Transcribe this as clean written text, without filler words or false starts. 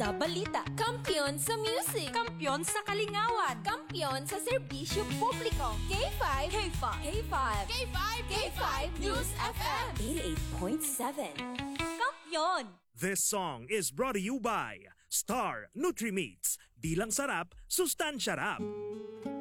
sa balita. Kampiyon sa music. Kampiyon sa kalingawan. Kampiyon sa serbisyo publiko. K5. K5. K5. K5. K5 News FM. 88.7. Kampiyon! This song is brought to you by Star Nutri-Meats. Di lang sarap, sustansya rap.